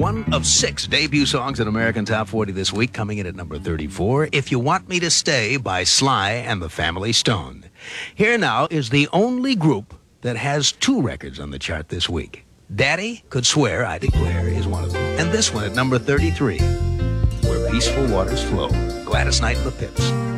One of 6 debut songs in American Top 40 this week, coming in at number 34, If You Want Me to Stay by Sly and the Family Stone. Here now is the only group that has 2 records on the chart this week. Daddy Could Swear I Declare is one of them. And this one at number 33, Where Peaceful Waters Flow, Gladys Knight and the Pips.